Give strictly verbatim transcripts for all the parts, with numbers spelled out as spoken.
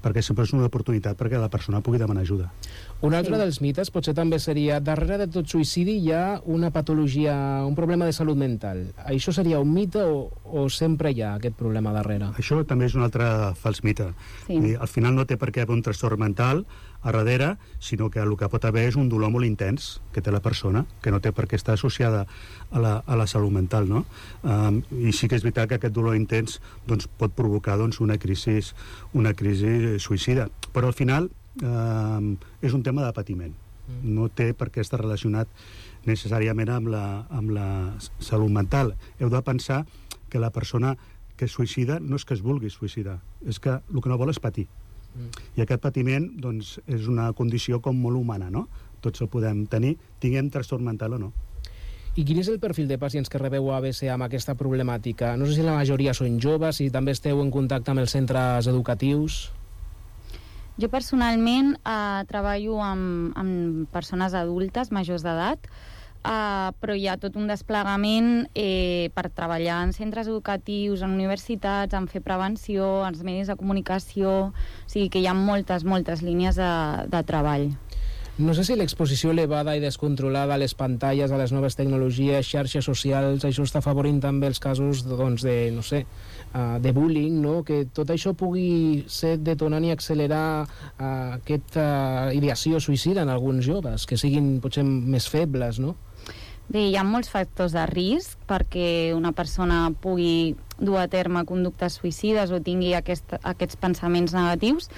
perquè sempre és una oportunitat perquè la persona pugui demanar ajuda. Un altre sí. dels mites potser també seria darrere de tot suïcidi hi ha una patologia, un problema de salut mental. Això seria un mite o, o sempre hi ha aquest problema darrere? Això també és un altre fals mite. Sí. I al final no té per què haver un trastorn mental a darrere, sinó que el que pot haver és un dolor molt intens que té la persona, que no té per què estar associada a la, a la salut mental, no? Um, I sí que és veritat que aquest dolor intens doncs, pot provocar doncs, una crisi, una crisi suïcida. Però al final um, és un tema de patiment. Mm. No té per què estar relacionat necessàriament amb la, amb la salut mental. Heu de pensar que la persona que es suïcida no és que es vulgui suïcidar, és que el que no vol és patir. I aquest patiment doncs, és una condició com molt humana, no? Tots el podem tenir, tinguem trastorn mental o no. I quin és el perfil de pacients que rebeu a A B C amb aquesta problemàtica? No sé si la majoria són joves, si també esteu en contacte amb els centres educatius. Jo personalment eh, treballo amb, amb persones adultes, majors d'edat, Uh, però hi ha tot un desplegament eh, per treballar en centres educatius, en universitats, en fer prevenció, en els medis de comunicació, o sigui que hi ha moltes, moltes línies de, de treball. No sé si l'exposició elevada i descontrolada a les pantalles, a les noves tecnologies, xarxes socials, això està afavorint també els casos doncs, de, no sé, uh, de bullying, no? Que tot això pugui ser detonant i accelerar uh, aquesta ideació suïcida en alguns joves, que siguin potser més febles, no? Bé, hi ha molts factors de risc perquè una persona pugui dur a terme conductes suïcides o tingui aquest, aquests pensaments negatius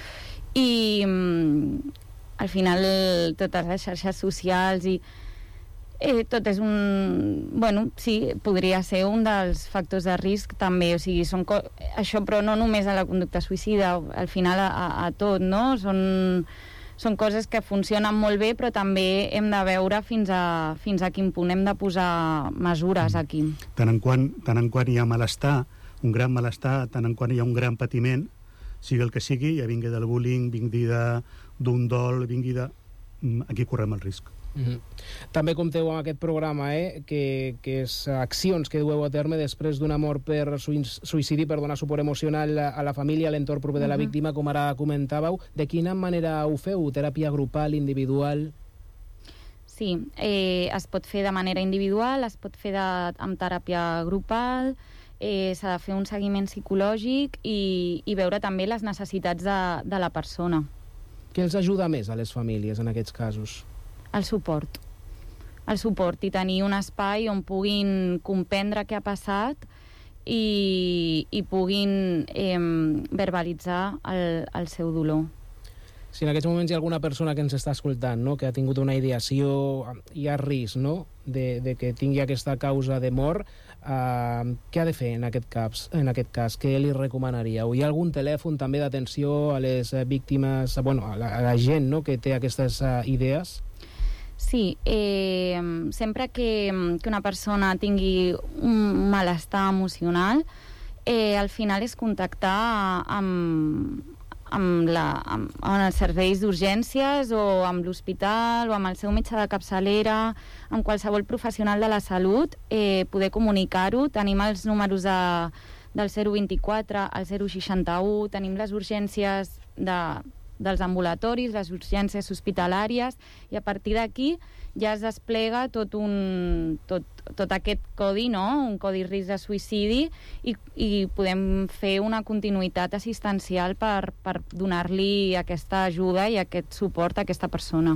i mm, al final totes les xarxes socials i eh, tot és un... Bueno, sí, podria ser un dels factors de risc també, o sigui, són co... això però no només a la conducta suïcida, al final a, a tot, no? Són... Són coses que funcionen molt bé, però també hem de veure fins a, fins a quin punt hem de posar mesures aquí. Tant en quant, tant en quant hi ha malestar, un gran malestar, tant en quant hi ha un gran patiment, sigui el que sigui, ja vingui del bullying, vingui d'un dol, vingui de... Aquí correm el risc. Mm-hmm. També compteu amb aquest programa, eh, que, que és accions que dueu a terme després d'una mort per suïcidi, per donar suport emocional a la família, a l'entorn proper de la víctima, com ara comentàveu. De quina manera ho feu? Teràpia grupal, individual? Sí, eh, es pot fer de manera individual, es pot fer de, amb teràpia grupal, eh, s'ha de fer un seguiment psicològic i, i veure també les necessitats de, de la persona. Què els ajuda més a les famílies en aquests casos? El suport. El suport i tenir un espai on puguin comprendre què ha passat i, i puguin eh, verbalitzar el, el seu dolor. Si en aquests moments hi ha alguna persona que ens està escoltant, no?, que ha tingut una ideació, hi ha risc, no?, de, de que tingui aquesta causa de mort, eh, què ha de fer en aquest cas? En aquest cas, què li recomanaríeu? Hi ha algun telèfon també d'atenció a les víctimes, bueno, a la, a la gent, no?, que té aquestes uh, idees? Sí, eh, sempre que, que una persona tingui un malestar emocional, eh, al final és contactar amb, amb, la, amb, amb els serveis d'urgències o amb l'hospital o amb el seu metge de capçalera, amb qualsevol professional de la salut, eh, poder comunicar-ho. Tenim els números de, del zero vint-i-quatre al zero seixanta-u, tenim les urgències de... dels ambulatoris, les urgències hospitalàries, i a partir d'aquí ja es desplega tot, un, tot, tot aquest codi, no?, un codi risc de suïcidi, i, i podem fer una continuïtat assistencial per, per donar-li aquesta ajuda i aquest suport a aquesta persona.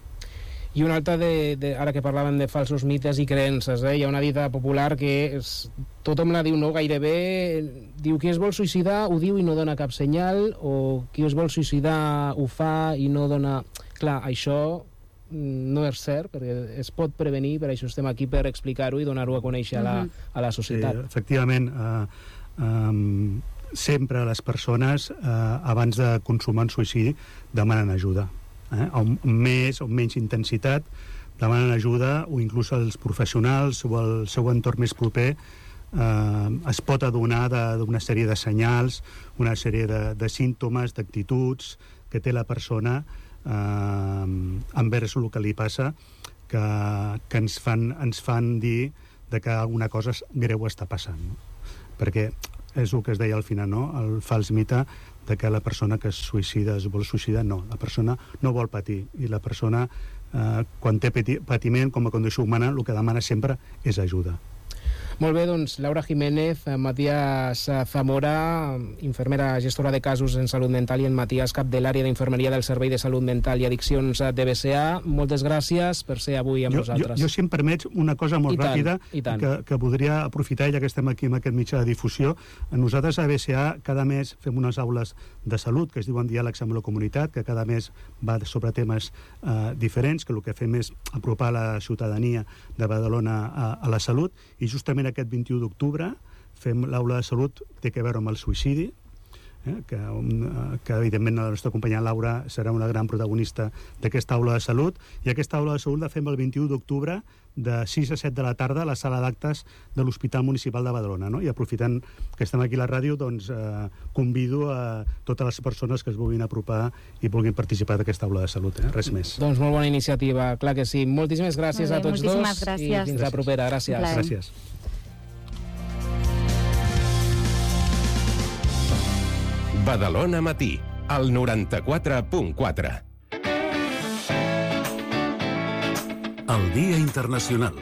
I una altra, de, de, ara que parlàvem de falsos mites i creences, eh? Hi ha una dita popular que és, tothom la diu, no, gairebé, diu qui es vol suïcidar ho diu i no dona cap senyal, o qui es vol suïcidar ho fa i no dona... Clar, això no és cert, perquè es pot prevenir, per això estem aquí, per explicar-ho i donar-ho a conèixer a la, a la societat. Sí, efectivament, eh, um, sempre les persones, eh, abans de consumar un suïcidi, demanen ajuda. Eh? Amb més o menys intensitat demanen ajuda, o inclús els professionals o el seu entorn més proper eh, es pot adonar d'una sèrie de senyals, una sèrie de, de símptomes, d'actituds que té la persona eh, envers el que li passa, que, que ens, fan, ens fan dir de que alguna cosa greu està passant, no? Perquè és el que es deia al final, no?, el fals mite de que la persona que es suïcida, es vol suïcidar, no. La persona no vol patir, i la persona, eh, quan té patiment com a condició humana, el que demana sempre és ajuda. Molt bé, doncs Laura Jiménez, Matías Zamora, infermera gestora de casos en salut mental, i en Matías, cap de l'àrea d'infermeria del Servei de Salut Mental i Addiccions de B C A. Moltes gràcies per ser avui amb jo, nosaltres. Jo, jo, si em permets, una cosa molt I tant, ràpida i tant. que, que voldria aprofitar, ja que estem aquí amb aquest mitjà de difusió. Nosaltres a B C A cada mes fem unes aules de salut que es diuen diàlegs amb la comunitat, que cada mes va sobre temes eh, diferents, que el que fem és apropar la ciutadania de Badalona a, a la salut, i justament aquest vint-i-u d'octubre fem l'aula de salut, té a veure amb el suïcidi, eh, que, um, que evidentment la nostra companya Laura serà una gran protagonista d'aquesta aula de salut, i aquesta aula de salut la fem el vint-i-u d'octubre de sis a set de la tarda a la sala d'actes de l'Hospital Municipal de Badalona, no? I aprofitant que estem aquí a la ràdio, doncs eh, convido a totes les persones que es vulguin apropar i vulguin participar d'aquesta aula de salut, eh? Res més. Doncs molt bona iniciativa, clar que sí. Moltíssimes gràcies bé, a tots dos gràcies. i fins la propera. Gràcies. Gràcies. Badalona Matí, al noranta-quatre punt quatre. El Dia Internacional.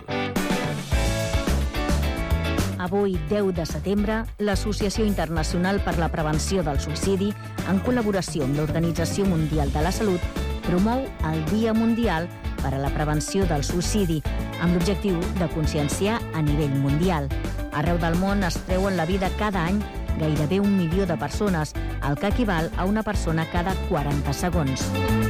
Avui, deu de setembre, l'Associació Internacional per la Prevenció del Suïcidi, en col·laboració amb l'Organització Mundial de la Salut, promou el Dia Mundial per a la Prevenció del Suïcidi, amb l'objectiu de conscienciar a nivell mundial. Arreu del món es treuen la vida cada any gairebé un milió de persones, el que equival a una persona cada quaranta segons.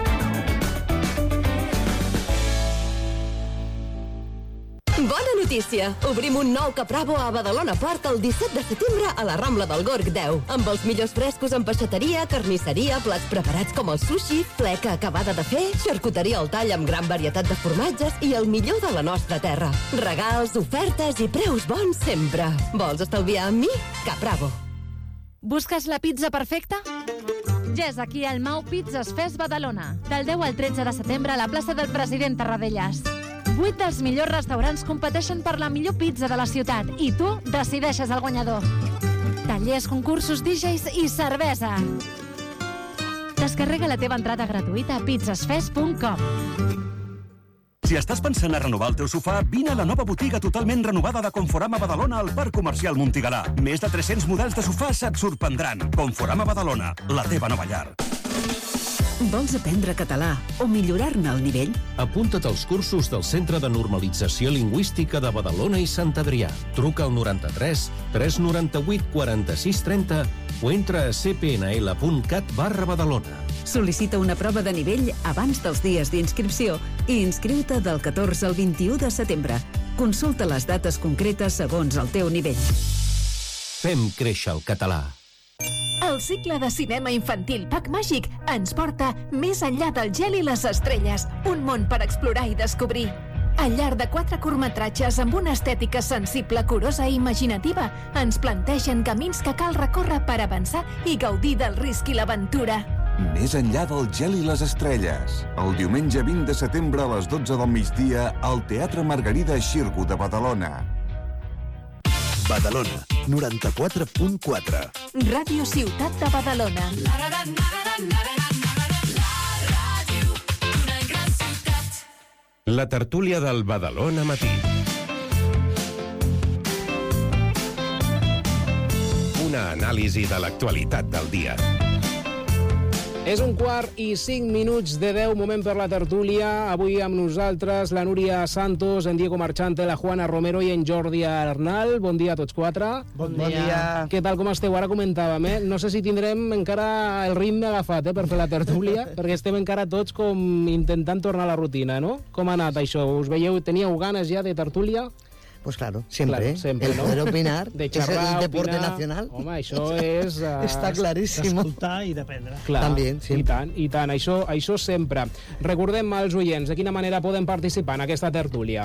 Bona notícia! Obrim un nou Capravo a Badalona Port el disset de setembre a la Rambla del Gorg deu, amb els millors frescos en peixateria, carnisseria, plats preparats com el sushi, fleca acabada de fer, xarcuteria al tall amb gran varietat de formatges i el millor de la nostra terra. Regals, ofertes i preus bons sempre. Vols estalviar amb mi? Capravo. Busques la pizza perfecta? Ja és aquí el Mau Pizzas Fest Badalona, del deu al tretze de setembre a la plaça del President Tarradellas. Vuit dels millors restaurants competeixen per la millor pizza de la ciutat i tu decideixes el guanyador. Tallers, concursos, D Js i cervesa. Descarrega la teva entrada gratuïta a pizzasfest punt com. Si estàs pensant a renovar el teu sofà, vine a la nova botiga totalment renovada de Conforama Badalona al Parc Comercial Montigalà. Més de tres-cents models de sofà se't sorprendran. Conforama Badalona, la teva nova llar. Vols aprendre català o millorar-ne el nivell? Apunta't als cursos del Centre de Normalització Lingüística de Badalona i Sant Adrià. Truca al noranta-tres tres noranta-vuit quaranta-sis trenta o entra a c p n l punt cat barra Badalona. Sol·licita una prova de nivell abans dels dies d'inscripció i inscriu-te del catorze al vint-i-u de setembre. Consulta les dates concretes segons el teu nivell. Fem créixer el català. El cicle de cinema infantil Pack Màgic ens porta més enllà del gel i les estrelles, un món per explorar i descobrir. Al llarg de quatre curtmetratges amb una estètica sensible, curosa i imaginativa, ens plantegen camins que cal recórrer per avançar i gaudir del risc i l'aventura. Més enllà del gel i les estrelles. El diumenge vint de setembre a les dotze del migdia al Teatre Margarida Xirgu de Badalona. Badalona, noranta-quatre punt quatre. Ràdio Ciutat de Badalona. La tertúlia del Badalona Matí. Una anàlisi de l'actualitat del dia. És un quart i cinc minuts de deu, moment per la tertúlia. Avui amb nosaltres la Núria Santos, en Diego Marchante, la Juana Romero i en Jordi Arnal. Bon dia a tots quatre. Bon, bon dia. dia. Què tal, com esteu? Ara comentàvem, eh? No sé si tindrem encara el ritme agafat, eh, per fer la tertúlia, perquè estem encara tots com intentant tornar a la rutina, no? Com ha anat això? Us veieu, teníeu ganes ja de tertúlia? Pues claro, siempre, claro, siempre el ¿no? poder opinar, de es el deporte opinar. nacional. Home, això és... Uh, Està clarísimo. D'escoltar i d'aprendre. Clar, També, i tant, i tant, això, això sempre. Recordem als oients de quina manera poden participar en aquesta tertúlia.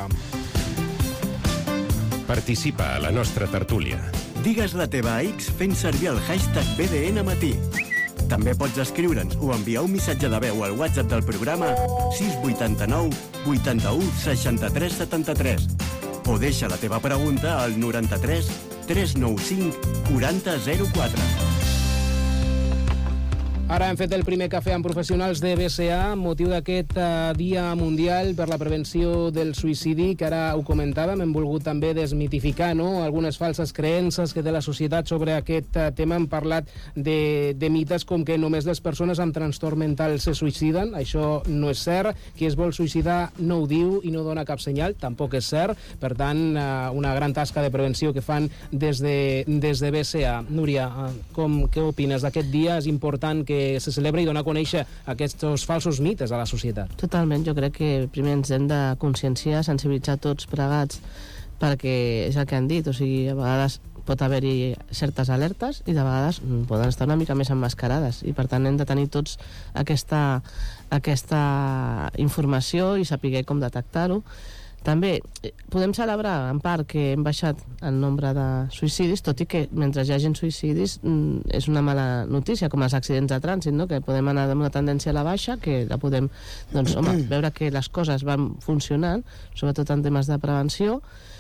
Participa a la nostra tertúlia. Digues la teva a X fent servir el hashtag B D N Matí. També pots escriure'ns o enviar un missatge de veu al WhatsApp del programa sis vuit nou vuit u seixanta-tres setanta-tres o deixa la teva pregunta al noranta-tres tres nou cinc quaranta zero quatre. Ara hem fet el primer cafè amb professionals de B C A, motiu d'aquest uh, Dia Mundial per la Prevenció del Suïcidi, que ara ho comentàvem, hem volgut també desmitificar, no?, algunes falses creences que té la societat sobre aquest uh, tema. Hem parlat de, de mites com que només les persones amb trastorn mental se suïciden. Això no és cert. Qui es vol suïcidar no ho diu i no dona cap senyal, tampoc és cert. Per tant, uh, una gran tasca de prevenció que fan des de, des de B C A. Núria, uh, com, què opines d'aquest dia? És important que se celebra i donar a conèixer aquests falsos mites a la societat. Totalment, jo crec que primer ens hem de conscienciar, sensibilitzar tots plegats, perquè és el que han dit, o sigui, a vegades pot haver-hi certes alertes i de vegades poden estar una mica més emmascarades i per tant hem de tenir tots aquesta, aquesta informació i saber com detectar-ho. També podem celebrar, en part, que hem baixat el nombre de suïcidis, tot i que mentre hi hagi suïcidis és una mala notícia, com els accidents de trànsit, no?, que podem anar amb una tendència a la baixa, que la podem, doncs, home, veure que les coses van funcionant, sobretot en temes de prevenció,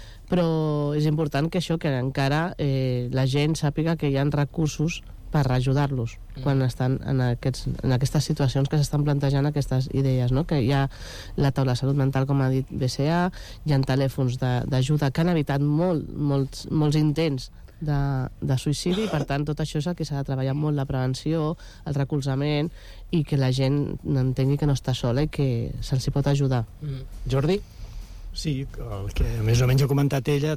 però és important que això, que encara eh, la gent sàpiga que hi ha recursos per ajudar-los quan estan en, aquests, en aquestes situacions que s'estan plantejant aquestes idees, no? Que hi ha la taula de salut mental, com ha dit B C A, hi ha telèfons d'ajuda que han evitat molt, molts, molts intents de, de suïcidi i per tant tot això és el que s'ha de treballar molt, la prevenció, el recolzament i que la gent entengui que no està sola i que se'ls hi pot ajudar. Mm. Jordi? Sí, el que més o menys ha comentat ella,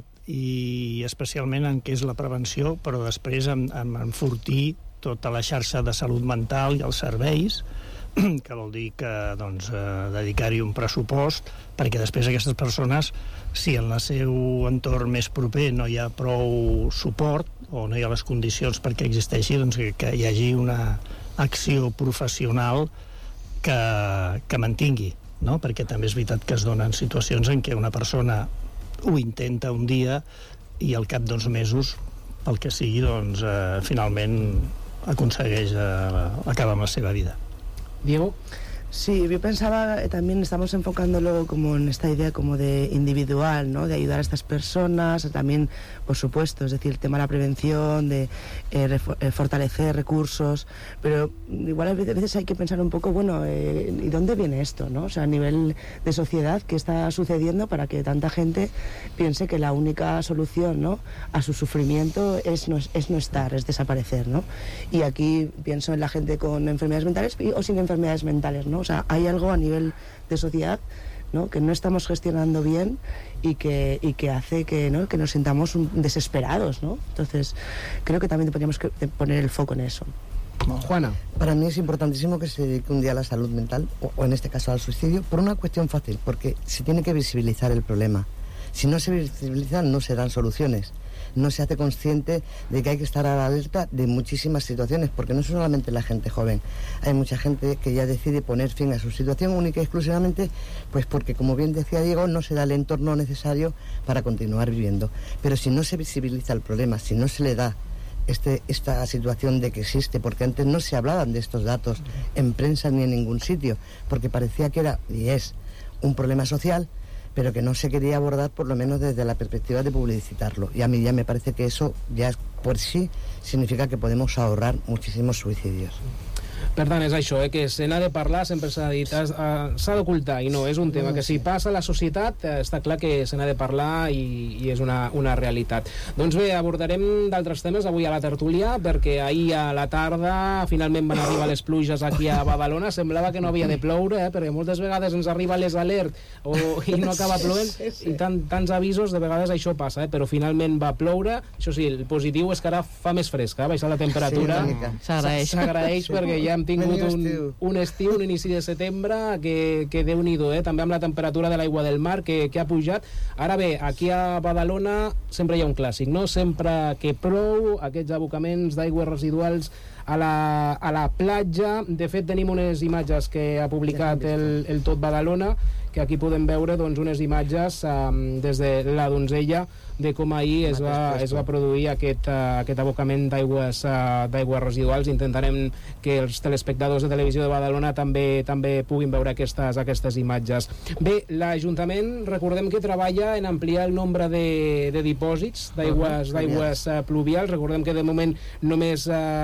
i especialment en què és la prevenció, però després en, en enfortir tota la xarxa de salut mental i els serveis, que vol dir que doncs, eh, dedicar-hi un pressupost, perquè després aquestes persones, si en el seu entorn més proper no hi ha prou suport o no hi ha les condicions perquè existeixi, doncs que, que hi hagi una acció professional que, que mantingui, no? Perquè també és veritat que es donen situacions en què una persona ho intenta un dia i al cap d'uns mesos, pel que sigui, doncs, eh, finalment aconsegueix eh, acabar amb la seva vida. Diego? Sí, yo pensaba, eh, también estamos enfocándolo como en esta idea como de individual, ¿no? De ayudar a estas personas, también, por supuesto, es decir, el tema de la prevención, de eh, refor eh, fortalecer recursos, pero igual a veces, a veces hay que pensar un poco, bueno, eh, ¿y dónde viene esto, no? O sea, a nivel de sociedad, ¿qué está sucediendo para que tanta gente piense que la única solución, ¿no?, a su sufrimiento es no, es no estar, es desaparecer, ¿no? Y aquí pienso en la gente con enfermedades mentales o sin enfermedades mentales, ¿no? O sea, hay algo a nivel de sociedad, ¿no?, que no estamos gestionando bien y que, y que hace que, ¿no?, que nos sintamos un, desesperados, ¿no? Entonces, creo que también tendríamos que poner el foco en eso. Juana. Para mí es importantísimo que se dedique un día a la salud mental, o, o en este caso al suicidio, por una cuestión fácil, porque se tiene que visibilizar el problema. Si no se visibilizan, no se dan soluciones. No se hace consciente de que hay que estar a la alerta de muchísimas situaciones, porque no solamente la gente joven, hay mucha gente que ya decide poner fin a su situación única y exclusivamente pues porque, como bien decía Diego, no se da el entorno necesario para continuar viviendo. Pero si no se visibiliza el problema, si no se le da este, esta situación de que existe, porque antes no se hablaban de estos datos en prensa ni en ningún sitio, porque parecía que era, y es, un problema social, pero que no se quería abordar por lo menos desde la perspectiva de publicitarlo. Y a mí ya me parece que eso ya por sí significa que podemos ahorrar muchísimos suicidios. Per tant, és això, eh, que se n'ha de parlar, sempre s'ha dit, s'ha d'ocultar, i no, és un tema que si passa a la societat, eh, està clar que se n'ha de parlar i, i és una, una realitat. Doncs bé, abordarem d'altres temes avui a la tertúlia, perquè ahir a la tarda finalment van arribar les pluges aquí a Badalona, semblava que no havia de ploure, eh, perquè moltes vegades ens arriba les alert o, i no acaba plovent, i tant, tants avisos, de vegades això passa, eh, però finalment va ploure. Això sí, el positiu és que ara fa més fresca, ha baixat la temperatura, s'agraeix, s'agraeix perquè ja hem tingut un, un estiu, un inici de setembre que, que Déu-n'hi-do, eh? També amb la temperatura de l'aigua del mar que, que ha pujat. Ara bé, aquí a Badalona sempre hi ha un clàssic, no? Sempre que plou, aquests abocaments d'aigües residuals a la, a la platja. De fet, tenim unes imatges que ha publicat el, el Tot Badalona, que aquí podem veure doncs, unes imatges um, des de la donzella de com ahir es va, es va produir aquest, uh, aquest abocament d'aigües uh, d'aigües residuals. Intentarem que els telespectadors de Televisió de Badalona també també puguin veure aquestes, aquestes imatges. Bé, l'Ajuntament, recordem que treballa en ampliar el nombre de, de dipòsits d'aigües d'aigües uh, pluvials. Recordem que de moment només uh, hi ha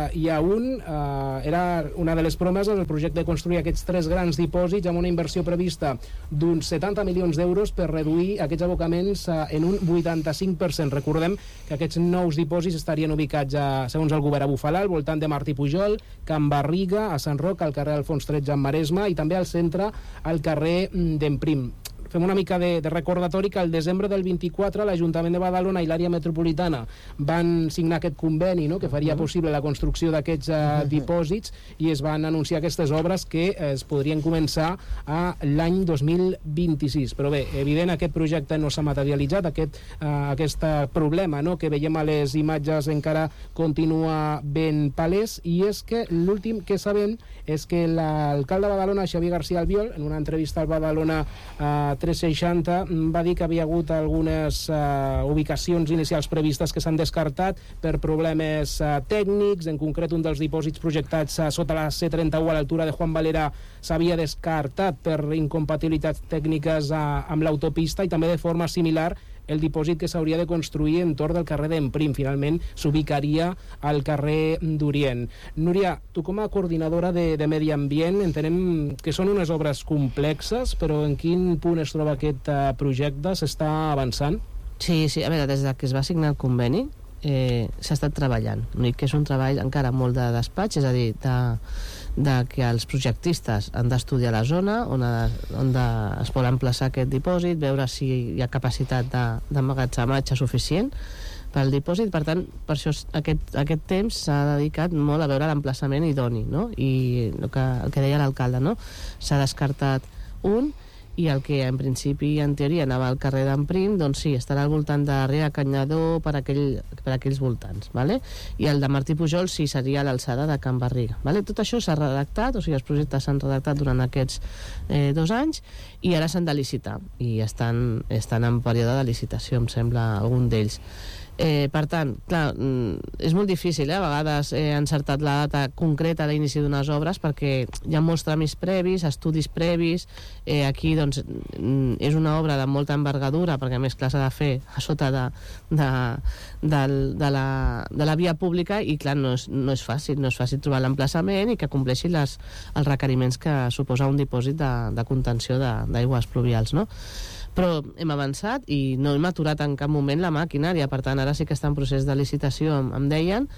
un eh, era una de les promeses del projecte de construir aquests tres grans dipòsits amb una inversió prevista d'uns setanta milions d'euros per reduir aquests abocaments eh, en un vuitanta-cinc per cent. Recordem que aquests nous dipòsits estarien ubicats, a, segons el govern, a Bufalà, al voltant de Martí Pujol, Can Barriga, a Sant Roc, al carrer Alfons tretze en Maresme, i també al centre, al carrer d'Emprim. Fem una mica de, de recordatori que al desembre del vint-i-quatre l'Ajuntament de Badalona i l'àrea metropolitana van signar aquest conveni, no?, que faria possible la construcció d'aquests uh, dipòsits, i es van anunciar aquestes obres que eh, es podrien començar a l'any dos mil vint-i-sis. Però bé, evident, aquest projecte no s'ha materialitzat, aquest, eh, aquest problema, no?, que veiem a les imatges encara continua ben palès, i és que l'últim que sabem és que l'alcalde de Badalona, Xavier García Albiol, en una entrevista al Badalona eh, tres seixanta, va dir que havia hagut algunes uh, ubicacions inicials previstes que s'han descartat per problemes uh, tècnics. En concret, un dels dipòsits projectats uh, sota la C trenta-u a l'altura de Juan Valera s'havia descartat per incompatibilitats tècniques uh, amb l'autopista, i també de forma similar el dipòsit que s'hauria de construir entorn del carrer d'Emprim. Finalment s'ubicaria al carrer d'Orient. Núria, tu com a coordinadora de, de Medi Ambient, entenem que són unes obres complexes, però en quin punt es troba aquest uh, projecte? S'està avançant? Sí, sí, a veure, des que es va signar el conveni eh, s'ha estat treballant. L'únic que és un treball encara molt de despatx, és a dir, de, de que els projectistes han d'estudiar la zona on, ha, on de, es pot emplaçar aquest dipòsit, veure si hi ha capacitat d'emmagatzematge suficient pel dipòsit. Per tant, per això aquest, aquest temps s'ha dedicat molt a veure l'emplaçament idoni, no? I el que, el que deia l'alcalde, no? S'ha descartat un, i el que en principi, en teoria, anava al carrer d'Emprim, doncs sí, estarà al voltant de Rea Canyador, per, aquell, per aquells voltants, ¿vale? I el de Martí Pujol sí seria a l'alçada de Can Barriga, ¿vale? Tot això s'ha redactat, o sigui, els projectes s'han redactat durant aquests eh, dos anys, i ara s'han de licitar, i estan, estan en període de licitació, em sembla, algun d'ells. Eh, per tant, clar, és molt difícil, eh, a vegades eh, encertat la data concreta a l'inici d'unes obres, perquè hi ha molts tràmits previs, estudis previs. Eh, aquí doncs és una obra de molta envergadura, perquè a més clar s'ha de fer a sota de, de, de, de, la, de la via pública, i clar, no és, no és fàcil, no és fàcil trobar l'emplaçament i que compleixi les, els requeriments que suposa un dipòsit de, de contenció d'aigües pluvials, no? Però hem avançat i no hem aturat en cap moment la maquinària, per tant ara sí que està en procés de licitació, em, em deien,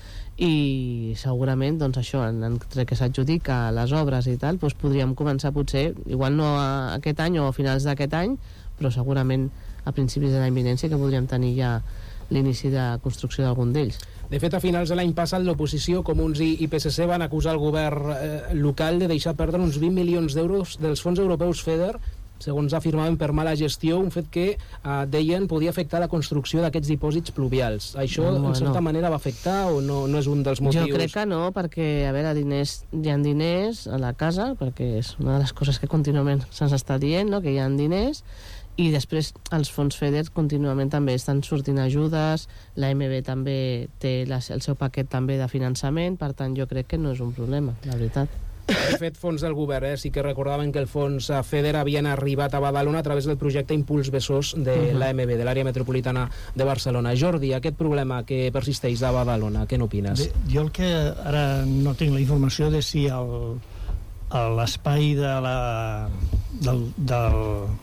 i segurament doncs això, entre que s'adjudica les obres i tal, doncs podríem començar potser, igual no a aquest any o a finals d'aquest any, però segurament a principis de l'any vinent sí que podríem tenir ja l'inici de construcció d'algun d'ells. De fet, a finals de l'any passat, l'oposició, Comuns i P S C van acusar el govern eh, local de deixar perdre uns vint milions d'euros dels fons europeus FEDER, segons afirmaven, per mala gestió, un fet que eh, deien podia afectar la construcció d'aquests dipòsits pluvials. Això, no, en certa no. manera, va afectar o no, no és un dels motius? Jo crec que no, perquè, a veure, diners, hi ha diners a la casa, perquè és una de les coses que contínuament se'ns està dient, no?, que hi ha diners, i després els fons FEDER contínuament també estan sortint ajudes, la M B també té la, el seu paquet també de finançament, per tant jo crec que no és un problema, la veritat. De fet, fons del govern, eh? sí que recordaven que el fons FEDER havien arribat a Badalona a través del projecte Impuls Besòs de uh-huh. l'A M B, de l'àrea metropolitana de Barcelona. Jordi, aquest problema que persisteix a Badalona, què n'opines? Jo el que ara no tinc la informació de si l'espai de la... del... del...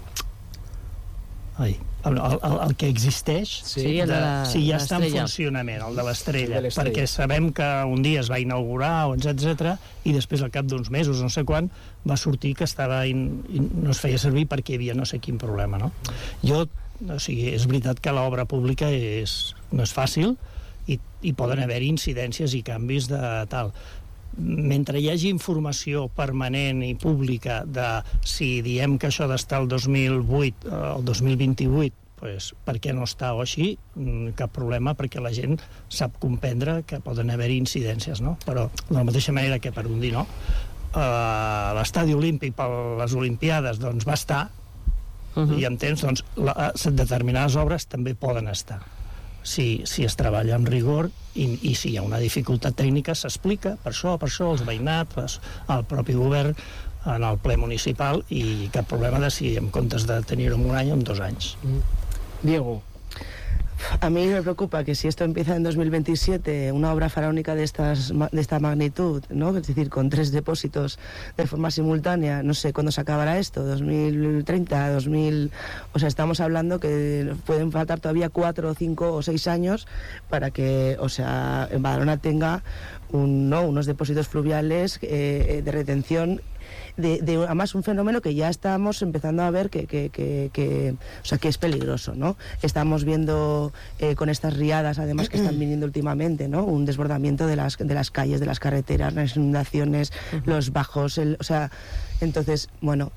Ai... El, el, el que existeix, sí, el de la, si ja està en funcionament, el de l'Estrella, sí, perquè sabem que un dia es va inaugurar, etcètera, i després al cap d'uns mesos, no sé quan, va sortir que estava in, in, no es feia servir perquè hi havia no sé quin problema, no? Jo, o sigui, és veritat que l'obra pública és, no és fàcil i, i poden haver incidències i canvis de tal. Mentre hi hagi informació permanent i pública de si diem que això d'estar el dos mil vuit, el dos mil vint-i-vuit, pues, per què no està o així, cap problema, perquè la gent sap comprendre que poden haver-hi incidències, no? Però de la mateixa manera que per un dir no, uh, l'estadi olímpic per les Olimpiades doncs va estar, uh-huh. i en temps doncs, la, determinades obres també poden estar. Si, si es treballa amb rigor i, i si hi ha una dificultat tècnica s'explica, per això, per això, els veïnats, el propi govern, en el ple municipal, i cap problema de si en comptes de tenir-ho en un any o en dos anys. Mm. Diego. A mí me preocupa que si esto empieza en dos mil veintisiete, una obra faraónica de, estas, de esta magnitud, ¿no? Es decir, con tres depósitos de forma simultánea, no sé cuándo se acabará esto, dos mil treinta, dos mil... O sea, estamos hablando que pueden faltar todavía cuatro, cinco o seis años para que, o sea, en Badalona tenga un, ¿no? unos depósitos fluviales eh, de retención. De, de, además un fenómeno que ya estamos empezando a ver que, que, que, que, o sea, que es peligroso, ¿no? Estamos viendo eh, con estas riadas, además, que están viniendo últimamente, ¿no? Un desbordamiento de las, de las calles, de las carreteras, las inundaciones, uh-huh. los bajos, el, o sea, entonces, bueno,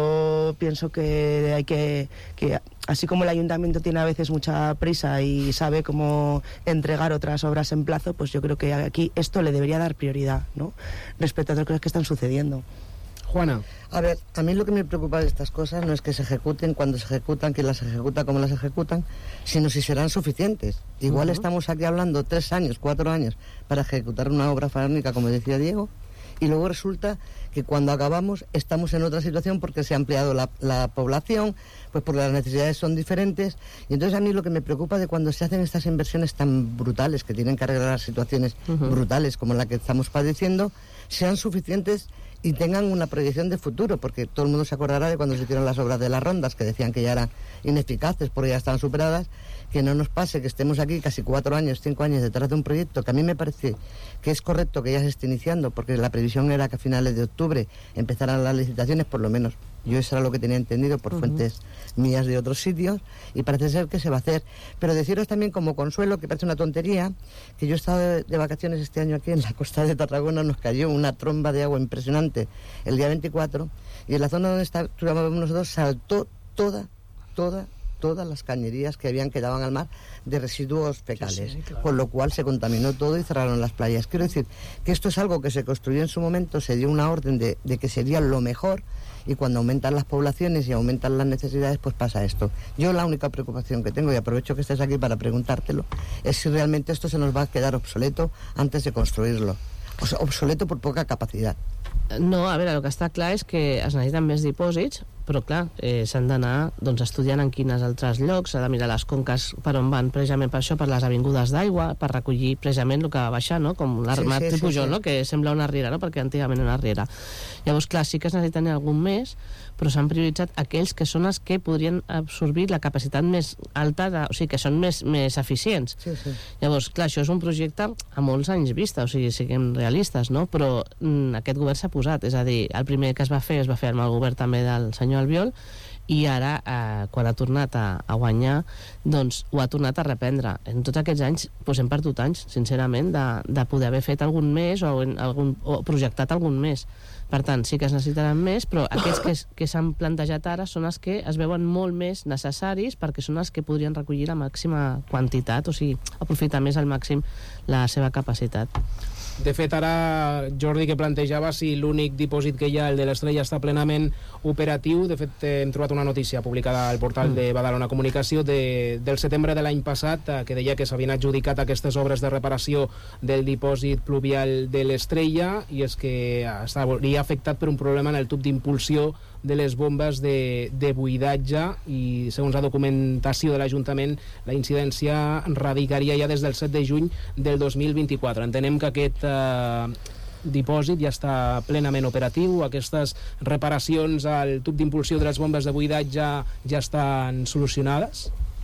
yo pienso que hay que, que así como el ayuntamiento tiene a veces mucha prisa y sabe cómo entregar otras obras en plazo, pues yo creo que aquí esto le debería dar prioridad, ¿no? Respecto a otras cosas que están sucediendo. Juana. A ver, a mí lo que me preocupa de estas cosas no es que se ejecuten, cuando se ejecutan, quién las ejecuta, cómo las ejecutan, sino si serán suficientes. Igual uh-huh. estamos aquí hablando tres años, cuatro años para ejecutar una obra faraónica, como decía Diego, y luego resulta que cuando acabamos estamos en otra situación porque se ha ampliado la, la población, pues porque las necesidades son diferentes. Y entonces a mí lo que me preocupa de cuando se hacen estas inversiones tan brutales, que tienen que arreglar las situaciones uh-huh. brutales como la que estamos padeciendo, sean suficientes y tengan una proyección de futuro, porque todo el mundo se acordará de cuando se hicieron las obras de las rondas, que decían que ya eran ineficaces porque ya estaban superadas. Que no nos pase que estemos aquí casi cuatro años, cinco años detrás de un proyecto que a mí me parece que es correcto que ya se esté iniciando, porque la previsión era que a finales de octubre empezaran las licitaciones, por lo menos yo eso era lo que tenía entendido por uh-huh. fuentes mías de otros sitios, y parece ser que se va a hacer. Pero deciros también como consuelo, que parece una tontería, que yo he estado de, de vacaciones este año aquí en la costa de Tarragona, nos cayó una tromba de agua impresionante el día veinticuatro, y en la zona donde estábamos nosotros saltó toda, toda, todas las cañerías que habían quedado al mar de residuos fecales, sí, sí, claro. Con lo cual se contaminó todo y cerraron las playas. Quiero decir que esto es algo que se construyó en su momento, se dio una orden de, de que sería lo mejor, y cuando aumentan las poblaciones y aumentan las necesidades, pues pasa esto. Yo la única preocupación que tengo, y aprovecho que estés aquí para preguntártelo, es si realmente esto se nos va a quedar obsoleto antes de construirlo. O sea, obsoleto per poca capacitat. No, a veure, el que està clar és que es necessiten més dipòsits, però clar, eh, s'han d'anar doncs, estudiant en quines altres llocs, s'ha de mirar les conques per on van precisament per això, per les avingudes d'aigua, per recollir precisament el que va baixar, no? Com l'armat sí, sí, Pujol, sí, sí. No? Que sembla una riera, no? Perquè antigament era una riera. Llavors, clar, sí que es necessiten algun més, però s'han prioritzat aquells que són els que podrien absorbir la capacitat més alta, de, o sigui, que són més, més eficients. Sí, sí. Llavors, clar, això és un projecte a molts anys vista, o sigui, siguem realistes, no? Però mm, aquest govern s'ha posat, és a dir, el primer que es va fer es va fer amb el govern també del senyor Albiol, i ara, eh, quan ha tornat a, a guanyar, doncs ho ha tornat a reprendre. En tots aquests anys doncs hem perdut anys, sincerament, de, de poder haver fet algun més o, en algun, o projectat algun més. Per tant, sí que es necessitaran més, però aquests que, que s'han plantejat ara són els que es veuen molt més necessaris, perquè són els que podrien recollir la màxima quantitat, o sigui, aprofitar més al màxim la seva capacitat. De fet, ara, Jordi, que plantejava si l'únic dipòsit que hi ha, el de l'Estrella, està plenament operatiu. De fet, hem trobat una notícia publicada al portal de Badalona Comunicació de, del setembre de l'any passat, que deia que s'havien adjudicat aquestes obres de reparació del dipòsit pluvial de l'Estrella, i és que estaria afectat per un problema en el tub d'impulsió de les bombes de, de buidatge, i segons la documentació de l'Ajuntament la incidència radicaria ja des del set de juny del dos mil vint-i-quatre. Entenem que aquest eh, dipòsit ja està plenament operatiu, aquestes reparacions al tub d'impulsió de les bombes de buidatge ja estan solucionades?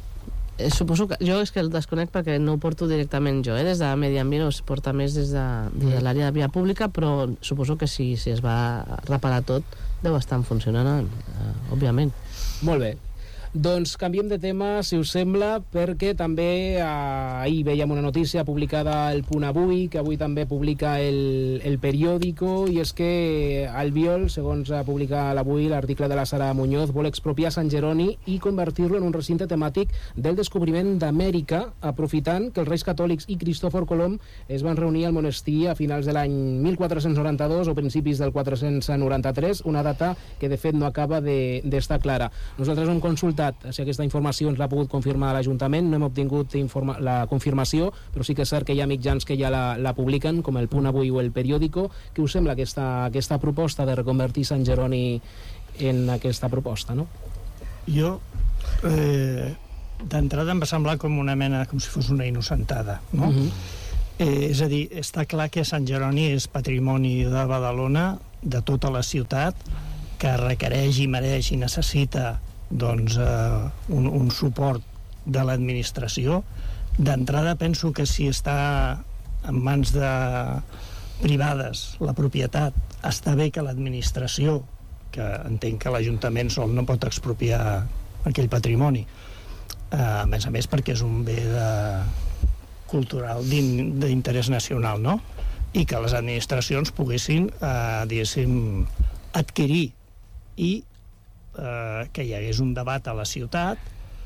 Eh, suposo que jo és que el desconec perquè no ho porto directament jo, eh? Des de Medi Ambient es porta més des de, de l'àrea de via pública, però suposo que si, si es va reparar tot deu estar funcionant, eh, òbviament. Molt bé. Doncs canviem de tema, si us sembla, perquè també eh, ahir veiem una notícia publicada al Punt Avui, que avui també publica el, el periòdico, i és que Albiol, segons publica l'Avui, l'article de la Sara Muñoz, vol expropiar Sant Jeroni i convertir-lo en un recinte temàtic del descobriment d'Amèrica, aprofitant que els Reis Catòlics i Cristòfor Colom es van reunir al monestir a finals de l'any mil quatre-cents noranta-dos o principis del quatre-cents noranta-tres, una data que de fet no acaba de, d'estar clara. Nosaltres hem consultat si aquesta informació ens l'ha pogut confirmar l'Ajuntament, no hem obtingut informa- la confirmació, però sí que és cert que hi ha mitjans que ja la, la publiquen, com el Punt Avui o el periòdico. Què us sembla aquesta, aquesta proposta de reconvertir Sant Jeroni en aquesta proposta, no? Jo, eh, d'entrada em va semblar com una mena, com si fos una innocentada, no? Mm-hmm. Eh, és a dir, està clar que Sant Jeroni és patrimoni de Badalona, de tota la ciutat, que requereix i mereix i necessita doncs, eh, un, un suport de l'administració. D'entrada penso que si està en mans de privades la propietat, està bé que l'administració, que entenc que l'Ajuntament sol no pot expropiar aquell patrimoni, eh, a més a més perquè és un bé de cultural d'interès nacional, no? I que les administracions poguessin, eh, diguéssim, adquirir i eh, que hi hagués un debat a la ciutat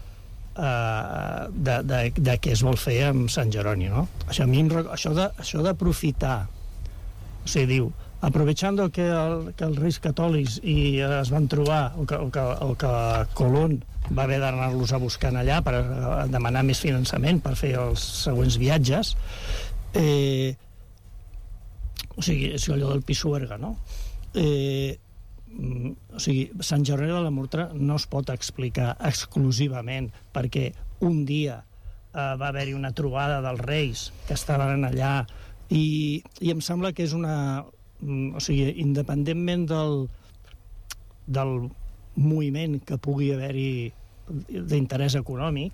eh, de, de, de què es vol fer amb Sant Jeroni, no? Això, a mi, això, de, això d'aprofitar, o sigui, diu, aprovechando que, el, que els reis catòlics i es van trobar, o que, o que, o que Colón va haver d'anar-los a buscar allà per demanar més finançament per fer els següents viatges, eh, o sigui, és allò del Pisuerga, no? Eh, o sigui, Sant Jeroni de la Murtra no es pot explicar exclusivament perquè un dia eh, va haver-hi una trobada dels reis que estaven allà i, i em sembla que és una... o sigui, independentment del, del moviment que pugui haver-hi d'interès econòmic,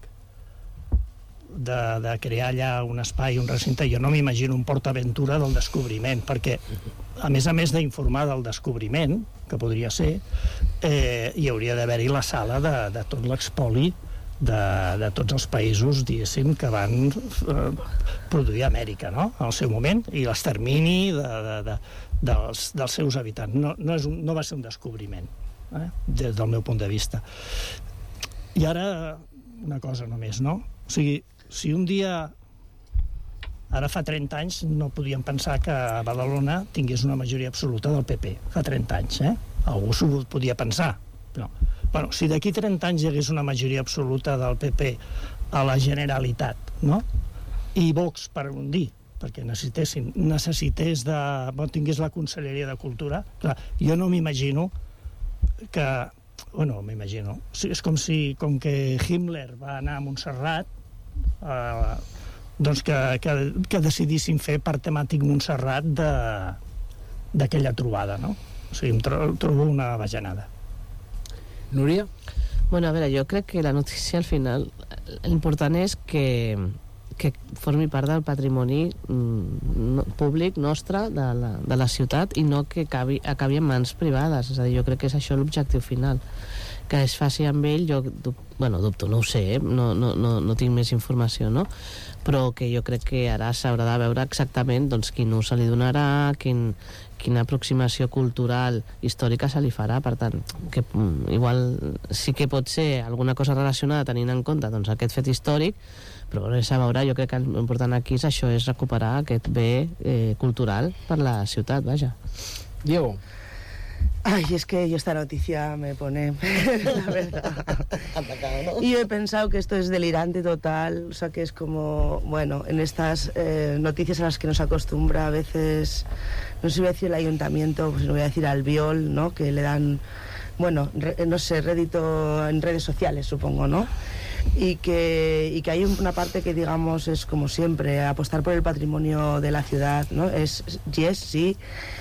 de, de crear allà un espai, un recinte, jo no m'imagino un PortAventura del descobriment, perquè a més a més d'informar del descobriment, que podria ser, eh, hi hauria d'haver-hi la sala de, de tot l'expoli de, de tots els països, diguéssim, que van eh, produir Amèrica, no?, en el seu moment, i l'extermini de, de, de, dels, dels seus habitants. No, no, és un, no va ser un descobriment, eh, des del meu punt de vista. I ara, una cosa només, no? O sigui, si un dia, ara fa trenta anys, no podíem pensar que Badalona tingués una majoria absoluta del P P. Fa trenta anys, eh? Algú s'ho podia pensar. Però, bueno, si d'aquí trenta anys hi hagués una majoria absoluta del P P a la Generalitat, no? I Vox, per un dir, perquè necessitessin, necessités de... Bon, tingués la Conselleria de Cultura, clar, jo no m'imagino que... Bueno, m'imagino. És com si, com que Himmler va anar a Montserrat, eh, doncs que, que, que decidissin fer per temàtic Montserrat d'aquella trobada, no? O sigui, em tro trobo una bajanada. Núria? Bueno, a veure, jo crec que la notícia al final, l'important és que, que formi part del patrimoni no, públic nostre de la, de la ciutat i no que acabi, acabi en mans privades. És a dir, jo crec que és això l'objectiu final. Que es faci amb ell, jo dub, bueno, dubto, no ho sé, eh? no, no, no, no tinc més informació, no? Però que jo crec que ara s'haurà de veure exactament doncs, quin ús se li donarà, quin, quina aproximació cultural històrica se li farà. Per tant, que igual sí que pot ser alguna cosa relacionada tenint en compte doncs, aquest fet històric, però res a veure. Jo crec que l'important aquí és això, és recuperar aquest bé eh, cultural per la ciutat, vaja. Diego. Ay, es que yo esta noticia me pone, la verdad. Y yo he pensado que esto es delirante total, o sea que es como, bueno, en estas eh, noticias a las que nos acostumbra a veces, no sé si voy a decir el ayuntamiento, pues no voy a decir Albiol, ¿no?, que le dan, bueno, re, no sé, rédito en redes sociales, supongo, ¿no? Y que, y que hay una parte que, digamos, es como siempre, apostar por el patrimonio de la ciudad, ¿no? Es, yes, sí,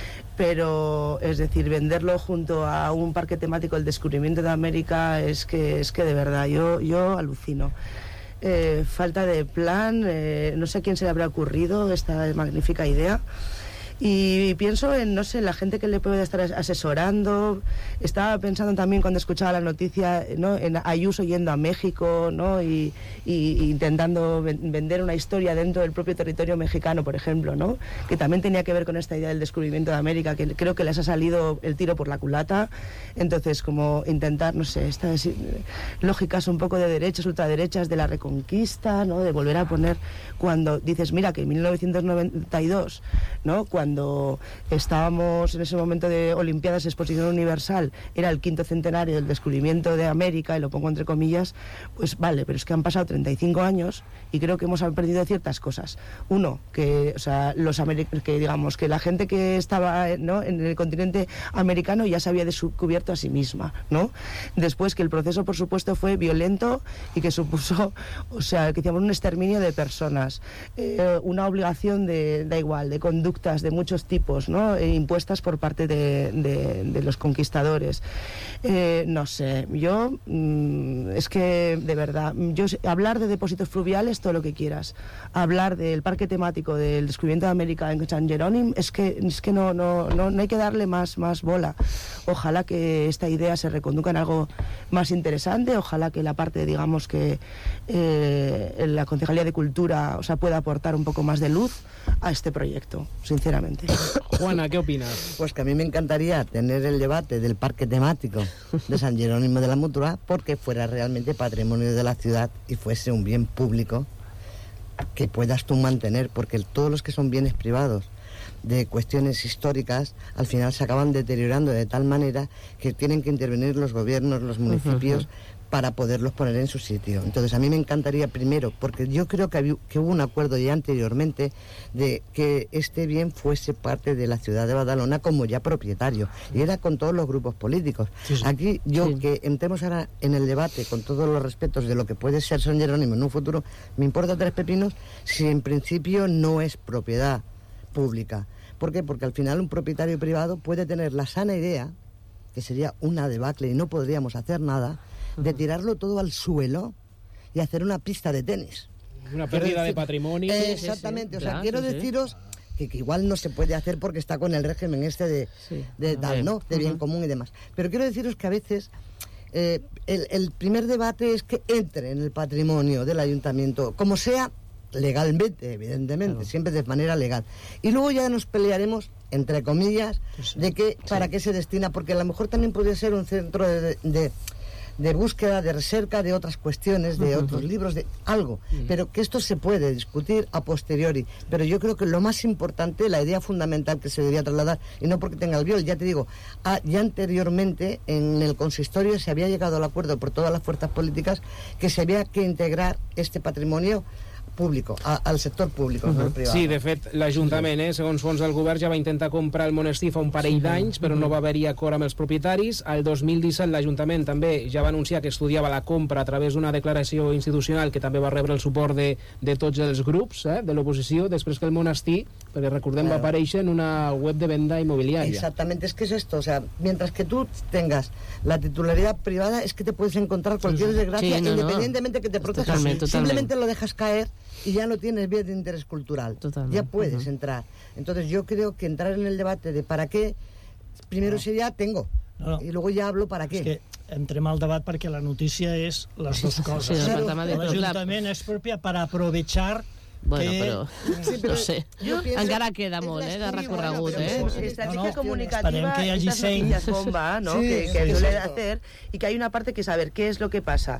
pero es decir, venderlo junto a un parque temático, el descubrimiento de América, es que, es que de verdad yo, yo alucino. Eh, falta de plan, eh, no sé a quién se le habrá ocurrido esta magnífica idea. Y pienso en, no sé, la gente que le puede estar asesorando. Estaba pensando también cuando escuchaba la noticia, ¿no?, en Ayuso yendo a México, ¿no?, y, y, y intentando ven, vender una historia dentro del propio territorio mexicano, por ejemplo, ¿no?, que también tenía que ver con esta idea del descubrimiento de América, que creo que les ha salido el tiro por la culata. Entonces, como intentar, no sé, estas lógicas un poco de derechas, ultraderechas, de la reconquista, ¿no?, de volver a poner, cuando dices, mira, que en mil novecientos noventa y dos, ¿no?, cuando cuando estábamos en ese momento de Olimpiadas Exposición Universal, era el quinto centenario del descubrimiento de América, y lo pongo entre comillas, pues vale, pero es que han pasado treinta y cinco años y creo que hemos aprendido ciertas cosas. Uno, que, o sea, los que digamos que la gente que estaba, ¿no?, en el continente americano ya se había descubierto a sí misma, ¿no? Después que el proceso, por supuesto, fue violento y que supuso, o sea, que hicimos un exterminio de personas, eh, una obligación de, da igual, de conductas de muchos tipos, ¿no?, e impuestas por parte de, de, de los conquistadores. Eh, no sé, yo mmm, es que de verdad, yo hablar de depósitos fluviales, todo lo que quieras, hablar del parque temático del descubrimiento de América en San Jerónimo, es que, es que no, no, no, no hay que darle más, más bola. Ojalá que esta idea se reconduzca en algo más interesante, ojalá que la parte, digamos, que eh, la Concejalía de Cultura, o sea, pueda aportar un poco más de luz a este proyecto, sinceramente. Juana, ¿qué opinas? Pues que a mí me encantaría tener el debate del parque temático de San Jerónimo de la Mutua porque fuera realmente patrimonio de la ciudad y fuese un bien público que puedas tú mantener, porque todos los que son bienes privados de cuestiones históricas al final se acaban deteriorando de tal manera que tienen que intervenir los gobiernos, los municipios, uh-huh, para poderlos poner en su sitio. Entonces a mí me encantaría primero, porque yo creo que, había, que hubo un acuerdo ya anteriormente de que este bien fuese parte de la ciudad de Badalona como ya propietario, y era con todos los grupos políticos. Sí, sí. Aquí yo, sí, que entremos ahora en el debate con todos los respetos de lo que puede ser San Jerónimo en un futuro, me importa tres pepinos si en principio no es propiedad pública. ¿Por qué? Porque al final un propietario privado puede tener la sana idea, que sería una debacle y no podríamos hacer nada, de tirarlo todo al suelo y hacer una pista de tenis. Una pérdida decir, de patrimonio. Eh, exactamente, sí, sí. O sea, ya, quiero sí, deciros que, que igual no se puede hacer porque está con el régimen este de, sí, de tal, ¿no? De bien uh-huh. común y demás. Pero quiero deciros que a veces eh, el, el primer debate es que entre en el patrimonio del ayuntamiento, como sea, legalmente, evidentemente, claro, siempre de manera legal. Y luego ya nos pelearemos, entre comillas, sí, de que, para sí, qué se destina, porque a lo mejor también podría ser un centro de... de de búsqueda, de recerca, de otras cuestiones, de uh-huh. otros libros, de algo, uh-huh. pero que esto se puede discutir a posteriori. Pero yo creo que lo más importante, la idea fundamental que se debería trasladar, y no porque tenga el viol, ya te digo, a, ya anteriormente en el consistorio se había llegado al acuerdo por todas las fuerzas políticas que se había que integrar este patrimonio público, a, al sector públic, uh-huh. no al privat. Sí, de fet, l'Ajuntament, eh, segons fons del govern, ja va intentar comprar el monestir fa un parell d'anys, però no va haver-hi acord amb els propietaris. El dos mil disset l'Ajuntament també ja va anunciar que estudiava la compra a través d'una declaració institucional que també va rebre el suport de, de tots els grups eh, de l'oposició, després que el monestir, perquè recordem, claro, va aparèixer en una web de venda inmobiliària. Exactamente, es que es esto, o sea, mientras que tú tengas la titularidad privada, es que te puedes encontrar cualquier desgracia, sí, no, independientemente no. que te protejas. Totalmente, totalmente. Simplemente lo dejas caer y ya no tienes bien de interés cultural. Totalmente. Ya puedes uh-huh. entrar. Entonces yo creo que entrar en el debate de para qué, primero no. sería tengo, no, no. y luego ya hablo para qué. És que entrem al debat perquè la notícia és les dues coses. Sí, l'Ajuntament és pròpia per aprovechar. Bueno, que... però, sí, però no sé. Encara queda molt, eh, de recorregut, eh? Estrategia no, no, comunicativa, que haya estas noticias bomba, ¿no? Sí, que, que sí, suele hacer, y que hay una parte que es saber qué es lo que pasa,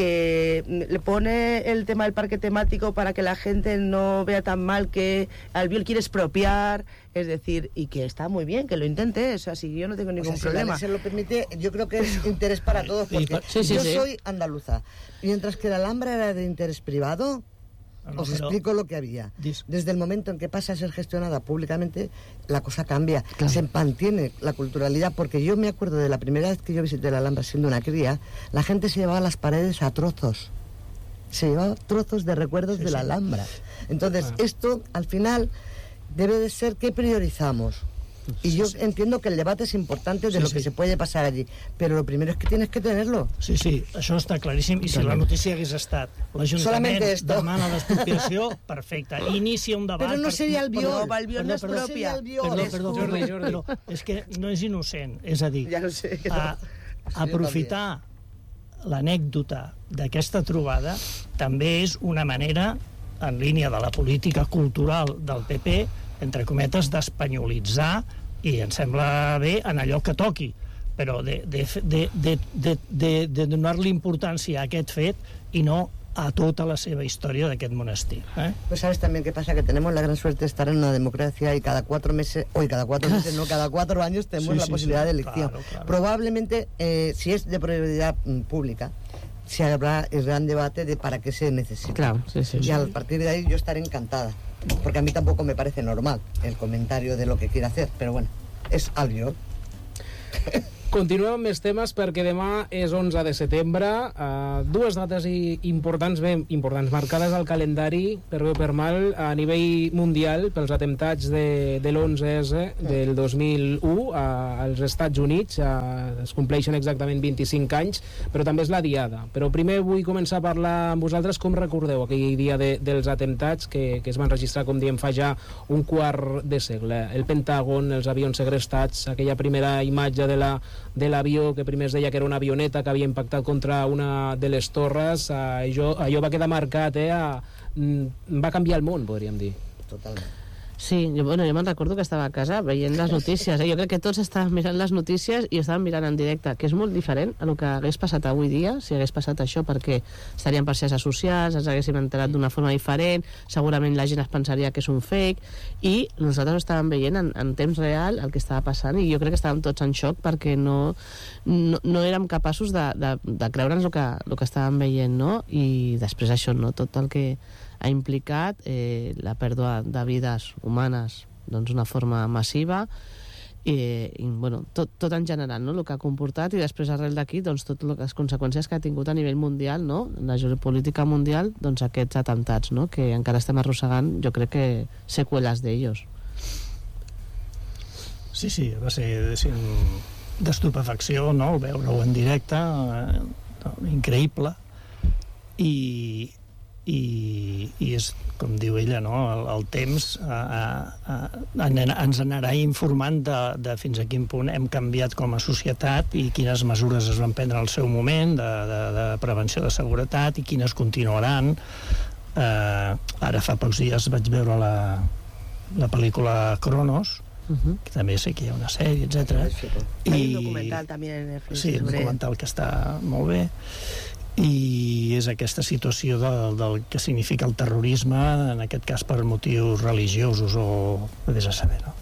que le pone el tema del parque temático para que la gente no vea tan mal que Albiol quiere expropiar, es decir, y que está muy bien, que lo intente, o sea, si yo no tengo ningún o sea, problema. Si la ley se lo permite, yo creo que es interés para todos, porque sí, sí, yo sí. soy andaluza, mientras que la Alhambra era de interés privado. No, Os pero... explico lo que había. Desde el momento en que pasa a ser gestionada públicamente, la cosa cambia. Claro. Se mantiene la culturalidad, porque yo me acuerdo de la primera vez que yo visité la Alhambra siendo una cría, la gente se llevaba las paredes a trozos. Se llevaba trozos de recuerdos sí, de la Alhambra. Entonces, ah. esto, al final, debe de ser que priorizamos. Y yo sí, sí. entiendo que el debate es importante de sí, lo que sí. se puede pasar allí, pero lo primero es que tienes que tenerlo. Sí, sí, això està claríssim, i si la notícia hagués estat l'Ajuntament demana l'expropiació, perfecte, inicia un debat. Però no seria el viol. Però el viol no és pròpia. Perdó, perdó, Jordi, Jordi. Però és que no és innocent, és a dir, ja no sé, a, aprofitar l'anècdota d'aquesta trobada també és una manera, en línia de la política cultural del P P, entre cometes, d'espanyolitzar, i em sembla bé en allò que toqui, però de, de, de, de, de, de, de donar-li importància a aquest fet i no a tota la seva història d'aquest monestir. ¿eh? Pues sabes también qué pasa, que tenemos la gran suerte de estar en una democracia y cada cuatro meses, hoy cada cuatro meses, no, cada cuatro años tenemos Sí, la sí, posibilidad sí, de elección. claro, claro. Probablemente, eh, si es de prioridad mm, pública, se habrá el gran debate de para qué se necesita. Claro, sí, sí, y sí. a partir de ahí yo estaré encantada, porque a mí tampoco me parece normal el comentario de lo que quiere hacer, pero bueno, es algo. Continuem amb més temes perquè demà és onze de setembre, uh, dues dates i importants, ben importants, marcades al calendari per bé o per mal a nivell mundial pels atemptats de, de l'onze esse del dos mil u uh, als Estats Units. Uh, es compleixen exactament vint-i-cinc anys, però també és la diada. Però primer vull començar a parlar amb vosaltres com recordeu aquell dia de, dels atemptats que, que es van registrar, com diem, fa ja un quart de segle. El Pentàgon, els avions segrestats, aquella primera imatge de la de l'avió que primer es deia que era una avioneta que havia impactat contra una de les torres, eh, allò, allò va quedar marcat, eh, a, va canviar el món, podríem dir. Totalment. Sí, jo, bueno, jo me'n recordo que estava a casa veient les notícies, eh? Jo crec que tots estàvem mirant les notícies i estàvem mirant en directe, que és molt diferent a el que hagués passat avui dia, si hagués passat això, perquè estarien per xarxes socials, ens haguéssim enterat d'una forma diferent, segurament la gent es pensaria que és un fake, i nosaltres ho estàvem veient en, en temps real el que estava passant, i jo crec que estàvem tots en xoc perquè no, no, no érem capaços de, de, de creure'ns el que, el que estàvem veient, no? I després això, no? Tot el que ha implicat eh, la pèrdua de vides humanes doncs d'una forma massiva i, i bueno, tot, tot en general, no? El que ha comportat, i després arrel d'aquí doncs totes les conseqüències que ha tingut a nivell mundial, no? La geopolítica mundial, doncs aquests atemptats, no? Que encara estem arrossegant, jo crec que seqüeles d'ells. Sí, sí, va ser d'estupefacció, no? Veure-ho en directe, eh, increïble, i i, i és, com diu ella, no? el, el temps a, a, a, ens anarà informant de, de fins a quin punt hem canviat com a societat i quines mesures es van prendre al seu moment de, de, de prevenció de seguretat i quines continuaran. Eh, ara fa pocs dies vaig veure la, la pel·lícula Cronos, uh-huh. que també sé que hi ha una sèrie, etcètera. I un documental també en Netflix. Sí, un documental que està molt bé. I és aquesta situació de, del que significa el terrorisme, en aquest cas per motius religiosos o vés a saber, ¿no?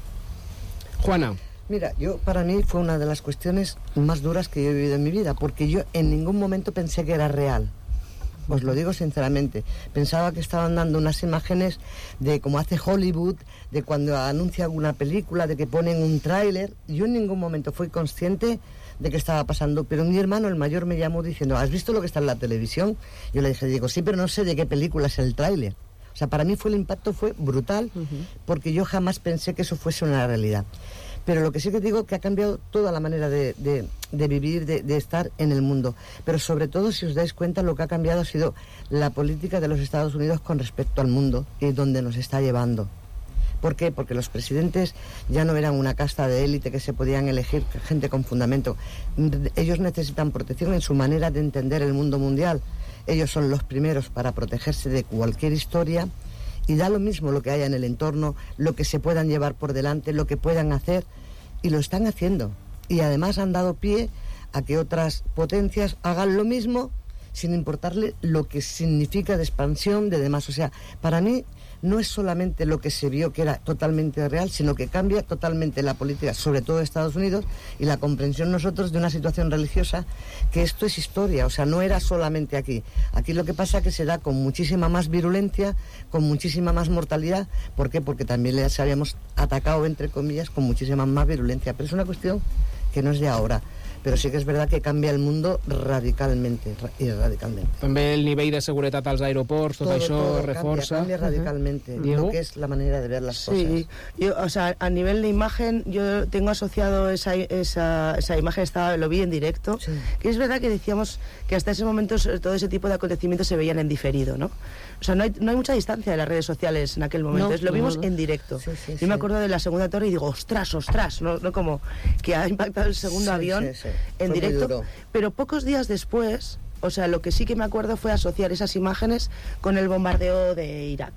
Juana. Mira, yo para mí fue una de las cuestiones más duras que yo he vivido en mi vida, porque yo en ningún momento pensé que era real. Os lo digo sinceramente. Pensaba que estaban dando unas imágenes de como hace Hollywood, de cuando anuncia alguna película, de que ponen un tráiler. Yo en ningún momento fui consciente de qué estaba pasando, pero mi hermano, el mayor, me llamó diciendo, ¿has visto lo que está en la televisión? Yo le dije, digo, sí, pero no sé de qué película es el tráiler. O sea, para mí fue el impacto fue brutal, uh-huh. porque yo jamás pensé que eso fuese una realidad. Pero lo que sí que digo que ha cambiado toda la manera de, de, de vivir, de, de estar en el mundo. Pero sobre todo, si os dais cuenta, lo que ha cambiado ha sido la política de los Estados Unidos con respecto al mundo y donde nos está llevando. ¿Por qué? Porque los presidentes ya no eran una casta de élite que se podían elegir gente con fundamento. Ellos necesitan protección en su manera de entender el mundo mundial. Ellos son los primeros para protegerse de cualquier historia y da lo mismo lo que haya en el entorno, lo que se puedan llevar por delante, lo que puedan hacer, y lo están haciendo. Y además han dado pie a que otras potencias hagan lo mismo sin importarle lo que significa de expansión, de demás. O sea, para mí no es solamente lo que se vio que era totalmente real, sino que cambia totalmente la política, sobre todo de Estados Unidos, y la comprensión nosotros de una situación religiosa, que esto es historia, o sea, no era solamente aquí. Aquí lo que pasa es que se da con muchísima más virulencia, con muchísima más mortalidad. ¿Por qué? Porque también les habíamos atacado, entre comillas, con muchísima más virulencia. Pero es una cuestión que no es de ahora. Però sí que és veritat que canvia el mundo radicalmente, y radicalmente. També el nivell de seguretat als aeroports, tot todo, això todo reforça. Cambia, cambia radicalmente, uh-huh. lo que es la manera de ver las cosas. Sí, yo, o sea, a nivel de imagen, yo tengo asociado esa, esa, esa imagen, estaba, lo vi en directo, sí. Que es verdad que decíamos que hasta ese momento todo ese tipo de acontecimientos se veían en diferido, ¿no? O sea, no hay, no hay mucha distancia de las redes sociales en aquel momento, no, lo vimos no, no. en directo. Sí, sí, yo sí. me acuerdo de la segunda torre y digo, ostras, ostras, no, no como que ha impactado el segundo sí, avión sí, sí. en fue directo, pero pocos días después, o sea, lo que sí que me acuerdo fue asociar esas imágenes con el bombardeo de Irak.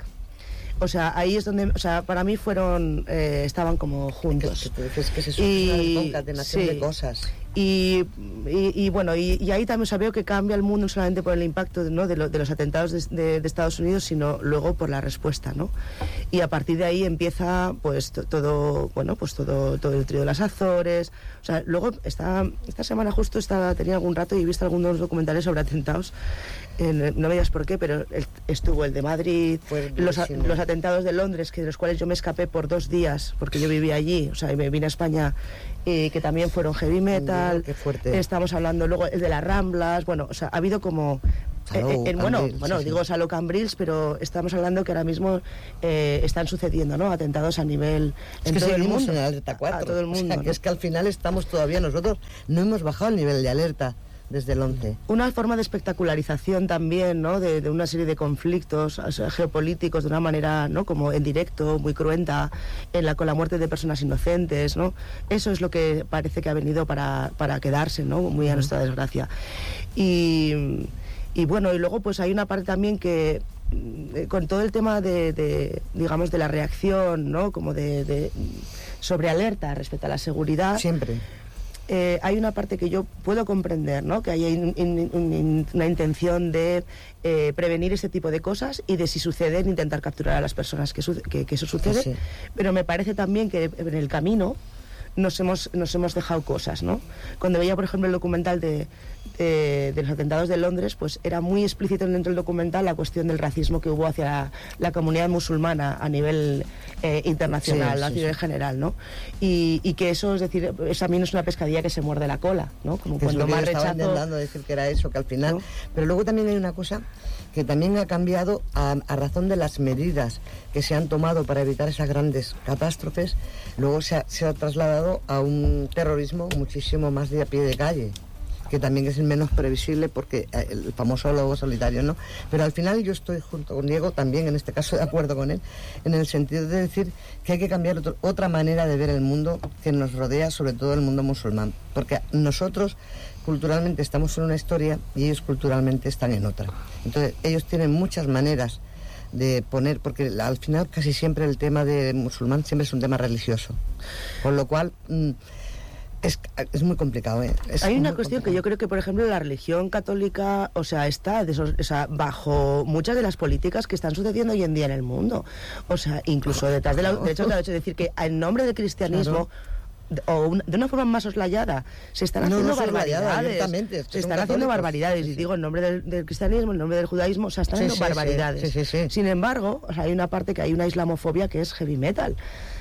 O sea, ahí es donde, o sea, para mí fueron, eh, estaban como juntos. Es que, es que se y, una concatenación sí. de cosas. Y, y, y bueno, y, y ahí también, o sea, veo que cambia el mundo no solamente por el impacto, ¿no?, de, lo, de los atentados de, de, de Estados Unidos, sino luego por la respuesta, ¿no? Y a partir de ahí empieza pues to, todo, bueno, pues todo, todo el trío de las Azores. O sea, luego esta, esta semana justo estaba, tenía algún rato y he visto algunos documentales sobre atentados. En, no me digas por qué, pero el, estuvo el de Madrid, los, los atentados de Londres, que de los cuales yo me escapé por dos días, porque yo vivía allí, o sea, y me vine a España, y que también fueron heavy metal. Qué fuerte. Estamos hablando luego el de las Ramblas, bueno, o sea, ha habido como... Salou, eh, eh, bueno, Cambrils, bueno sí, digo sí. Salou, Cambrils, pero estamos hablando que ahora mismo eh, están sucediendo, ¿no?, atentados a nivel Es en que todo el seguimos mundo. en alerta cuatro. A todo el mundo, O sea, que ¿no? es que al final estamos todavía nosotros, no hemos bajado el nivel de alerta desde el once. Una forma de espectacularización también, ¿no?, de, de una serie de conflictos, o sea, geopolíticos de una manera, ¿no?, como en directo, muy cruenta, en la, con la muerte de personas inocentes, ¿no? Eso es lo que parece que ha venido para, para quedarse, ¿no?, muy a nuestra desgracia. Y, y bueno, y luego pues hay una parte también que eh, con todo el tema de, de digamos, de la reacción, ¿no?, como de, de sobre alerta respecto a la seguridad. Siempre. Eh, hay una parte que yo puedo comprender, ¿no?, que hay in, in, in, una intención de eh, prevenir este tipo de cosas y de, si suceden, intentar capturar a las personas que, que, que eso sucede, Sí. pero me parece también que en el camino nos hemos, nos hemos dejado cosas, ¿no? Cuando veía, por ejemplo, el documental de, de, de los atentados de Londres, pues era muy explícito dentro del documental la cuestión del racismo que hubo hacia la, la comunidad musulmana a nivel eh, internacional, Sí, a sí, nivel sí. general, ¿no? Y, y que eso, es decir, es, también es una pescadilla que se muerde la cola, ¿no? Como Que es cuando lo que más yo estaba rechazo... intentando decir que era eso, que al final... ¿No? Pero luego también hay una cosa que también ha cambiado a, a razón de las medidas que se han tomado para evitar esas grandes catástrofes. Luego se ha, se ha trasladado a un terrorismo muchísimo más de a pie de calle, que también es el menos previsible, porque el famoso lobo solitario, ¿no? Pero al final yo estoy junto con Diego, también en este caso de acuerdo con él, en el sentido de decir que hay que cambiar otro, otra manera de ver el mundo que nos rodea, sobre todo el mundo musulmán, porque nosotros culturalmente estamos en una historia y ellos culturalmente están en otra. Entonces ellos tienen muchas maneras de poner, porque al final casi siempre el tema de musulmán siempre es un tema religioso, con lo cual mmm, es, es muy complicado, ¿eh? Es Hay una muy cuestión complicado. que yo creo que, por ejemplo, la religión católica, o sea, está de esos, o sea, bajo muchas de las políticas que están sucediendo hoy en día en el mundo. O sea, incluso detrás de la... De hecho, claro, es decir, que en nombre del cristianismo... Claro. o una, de una forma más oslayada se están No, haciendo no soslayada, barbaridades, abiertamente, es que se son están haciendo católicos. barbaridades, Sí, y sí. digo en nombre del, del cristianismo, en nombre del judaísmo, o sea, están Sí, haciendo sí, sí. barbaridades. Sí, sí, sí. Sin embargo, o sea, hay una parte que hay una islamofobia que es heavy metal.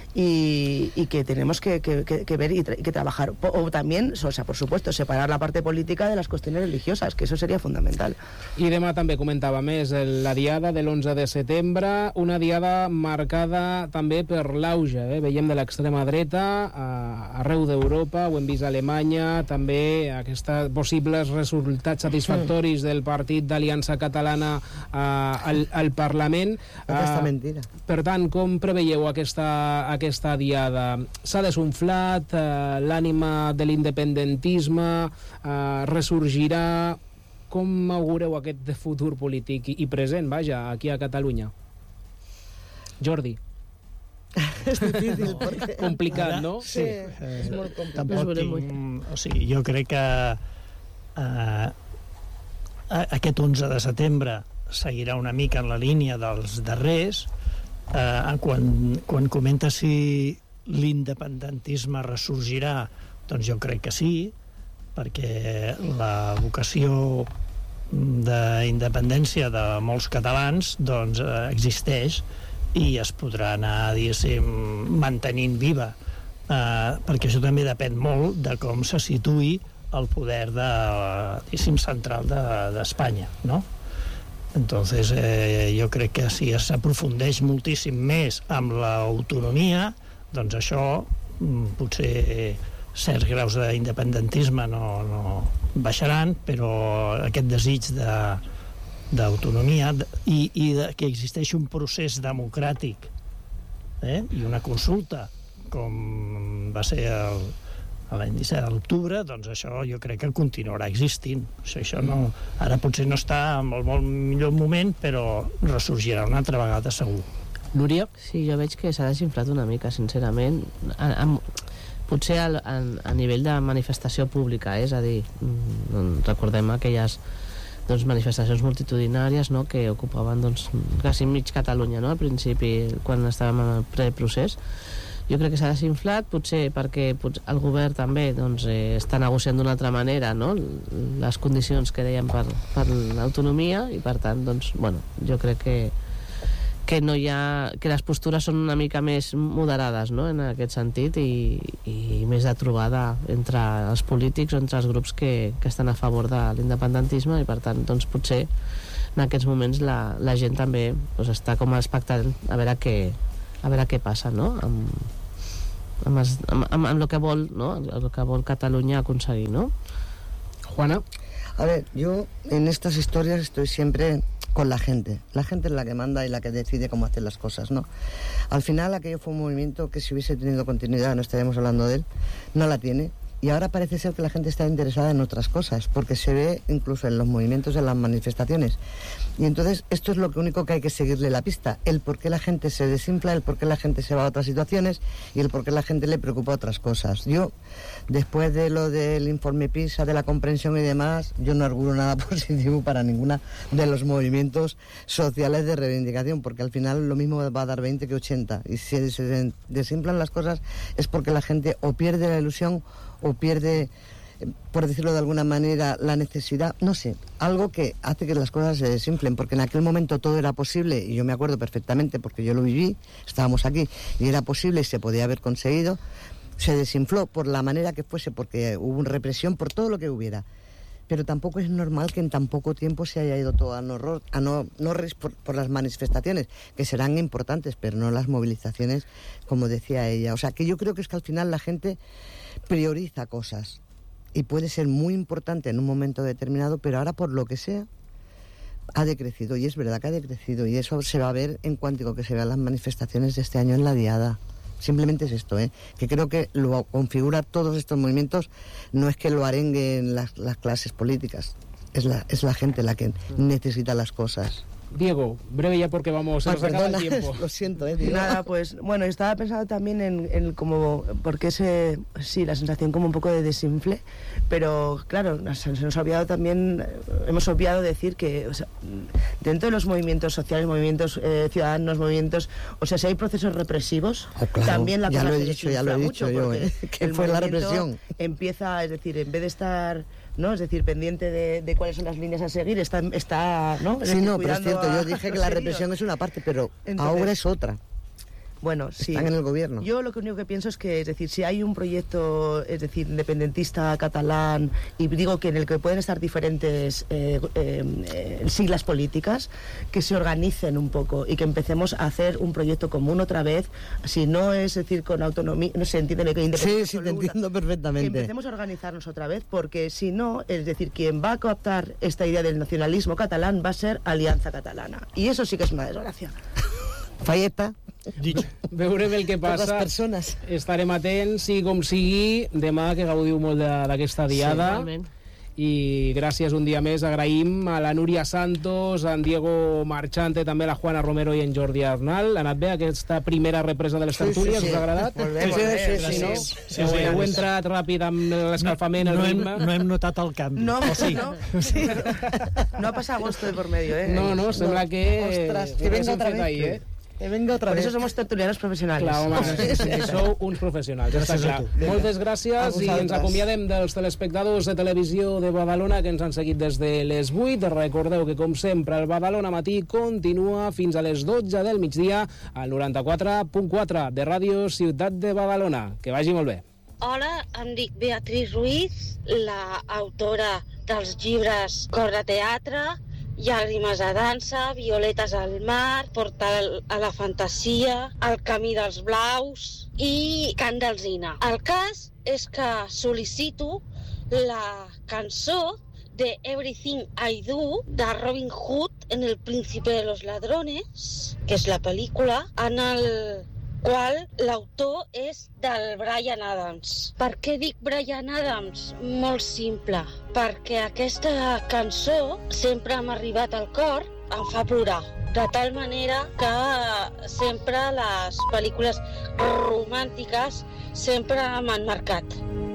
Y, y que tenemos que, que, que, que ver y, tra y que trabajar. Po o también, o sea, por supuesto, separar la parte política de las cuestiones religiosas, que eso sería fundamental. I demà també comentava més el, la diada de l'onze de setembre, una diada marcada també per l'auge, eh? Veiem de l'extrema dreta a, arreu d'Europa, ho hem vist a Alemanya, també aquests possibles resultats satisfactoris del partit d'Aliança Catalana a, al, al Parlament. Aquesta Uh, mentira. per tant, com preveieu aquesta, aquesta diada? S'ha desunflat, uh, l'ànima de l'independentisme uh, ressorgirà? Com augureu aquest futur polític i, i present, vaja, aquí a Catalunya? Jordi. És difícil, perquè... Complicat, Ara, no? Sí, és molt complicat. Tampoc tinc... O sigui, jo crec que eh, aquest onze de setembre seguirà una mica en la línia dels darrers. Eh, quan, quan comenta si l'independentisme ressorgirà, doncs jo crec que sí, perquè la vocació d'independència de molts catalans doncs eh, existeix i es podrà anar, diguéssim, mantenint viva, eh, perquè això també depèn molt de com se situï el poder de, diguéssim, central d'Espanya, de, no? Entonces, eh, jo crec que si s'aprofundeix moltíssim més amb l'autonomia, doncs això mm, potser certs graus d'independentisme no, no baixaran, però aquest desig de, d'autonomia i, i de, que existeix un procés democràtic eh, i una consulta com va ser el, l'any disset d'octubre, doncs això jo crec que continuarà existint. Això, això no, ara potser no està en el molt millor moment, però ressorgirà una altra vegada segur. Núria? Sí, jo veig que s'ha desinflat una mica, sincerament. A, a, potser a, a, a nivell de manifestació pública, eh? És a dir, recordem aquelles doncs, manifestacions multitudinàries, no?, que ocupaven doncs, quasi mig Catalunya, no?, al principi, quan estàvem en el preprocés. Jo crec que s'ha desinflat, potser perquè potser el govern també doncs, eh, està negociant d'una altra manera, no?, les condicions que dèiem per, per l'autonomia, i per tant, doncs, bueno, jo crec que que no hi ha, que les postures són una mica més moderades, no?, en aquest sentit, i, i més de trobada entre els polítics o entre els grups que, que estan a favor de l'independentisme, i per tant doncs, potser en aquests moments la, la gent també doncs, està com expectant a veure què, a veure què passa, no?, amb, amb, els, amb, amb, amb el que vol, no?, el que vol Catalunya aconseguir, no? Juana. A ver, yo en estas historias estoy siempre con la gente. La gente es la que manda y la que decide cómo hacer las cosas, ¿no? Al final aquello fue un movimiento que si hubiese tenido continuidad, no estaríamos hablando de él, no la tiene. Y ahora parece ser que la gente está interesada en otras cosas, porque se ve incluso en los movimientos, en las manifestaciones. Y entonces esto es lo único que hay que seguirle la pista, el por qué la gente se desinfla, el por qué la gente se va a otras situaciones y el por qué la gente le preocupa otras cosas. Yo, después de lo del informe PISA, de la comprensión y demás, yo no auguro nada positivo para ninguna de los movimientos sociales de reivindicación, porque al final lo mismo va a dar veinte que ochenta. Y si se desinflan las cosas es porque la gente o pierde la ilusión o pierde, por decirlo de alguna manera, la necesidad, no sé, algo que hace que las cosas se desinflen, porque en aquel momento todo era posible, y yo me acuerdo perfectamente porque yo lo viví, estábamos aquí, y era posible y se podía haber conseguido, se desinfló por la manera que fuese, porque hubo una represión por todo lo que hubiera. Pero tampoco es normal que en tan poco tiempo se haya ido todo a no, a no, no por, por las manifestaciones, que serán importantes, pero no las movilizaciones, como decía ella. O sea, que yo creo que es que al final la gente prioriza cosas y puede ser muy importante en un momento determinado, pero ahora por lo que sea ha decrecido, y es verdad que ha decrecido, y eso se va a ver en cuanto que se vean las manifestaciones de este año en la Diada. Simplemente es esto, ¿eh? Que creo que lo configura todos estos movimientos, no es que lo arenguen las, las clases políticas, es la, es la gente la que necesita las cosas. Diego, breve ya porque vamos a sacar el tiempo. Lo siento, eh, Diego. Nada, pues bueno, estaba pensando también en, en como, porque ese, sí, la sensación como un poco de desinfle, pero claro, se nos ha olvidado también, hemos obviado decir que, o sea, dentro de los movimientos sociales, movimientos eh, ciudadanos, movimientos, o sea, si hay procesos represivos, oh, claro, también la ya cosa lo he se dicho, ya lo he dicho yo, eh, que fue la represión. Empieza, es decir, en vez de estar, ¿no?, es decir, pendiente de, de cuáles son las líneas a seguir, está, está ¿no? Es sí, decir, no, pero es cierto, yo dije que la seguido. represión es una parte, pero Entonces, ahora es otra. Bueno, sí. Están en el gobierno. Yo lo único que pienso es que, es decir, si hay un proyecto, es decir, independentista catalán, y digo que en el que pueden estar diferentes eh, eh, eh, siglas políticas, que se organicen un poco y que empecemos a hacer un proyecto común otra vez, si no es, es decir, con autonomía, no se entiende que independencia. Sí, sí, te entiendo perfectamente. Que empecemos a organizarnos otra vez, porque si no, es decir, quien va a cooptar esta idea del nacionalismo catalán va a ser Alianza Catalana. Y eso sí que es una desgracia. Falleta. Veurem el que passa. Estarem atents, sigui com sigui. Demà que gaudiu molt d'aquesta diada. Sí, i gràcies un dia més. Agraïm a la Núria Santos, a en Diego Marchante, també a la Juana Romero i en Jordi Arnal. Ha anat bé aquesta primera represa de les tertúlies? Sí, sí, sí. Us ha agradat? Molt bé, molt bé. Sí, sí, Sí, no? sí, sí, Heu, sí, heu sí. entrat ràpid amb l'escalfament, el no ritme? Hem, no hem notat el canvi. No, o sí? no, sí. No ha pasado agosto de por medio, ¿eh? No, no, sembla que... Ostras, que venga otra vez. Ahí, eh? Que venga otra Por vez. eso somos tertulianos profesionals. Clar, home, sí, sí, sou uns professionals, ja està Gràcies a clar. tu. Moltes gràcies A i vosaltres. ens acomiadem dels telespectadors de Televisió de Badalona que ens han seguit des de les vuit. Recordeu que, com sempre, el Badalona Matí continua fins a les dotze del migdia al noranta-quatre punt quatre de Ràdio Ciutat de Badalona. Que vagi molt bé. Hola, em dic Beatriz Ruiz, la autora dels llibres Cor de Teatre, Llàgrimes a dansa, Violetes al mar, Portal a la fantasia, El camí dels blaus i Cant d'Alzina. El cas és que sol·licito la cançó de Everything I Do de Robin Hood en El príncipe de los ladrones, que és la pel·lícula, en el qual l'autor és del Bryan Adams. Per què dic Bryan Adams? Molt simple, perquè aquesta cançó sempre m'ha arribat al cor, em fa plorar. de tal manera que sempre les pel·lícules romàntiques sempre m'han marcat.